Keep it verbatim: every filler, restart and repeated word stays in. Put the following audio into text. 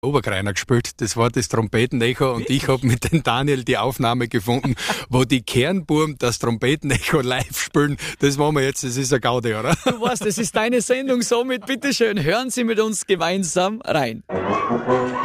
Obergreiner gespielt. Das war das Trompetenecho und ich habe mit dem Daniel die Aufnahme gefunden, wo die Kernburm das Trompetenecho live spielen. Das machen wir jetzt, das ist ein Gaudi, oder? Du weißt, das ist deine Sendung, somit bitteschön, hören Sie mit uns gemeinsam rein.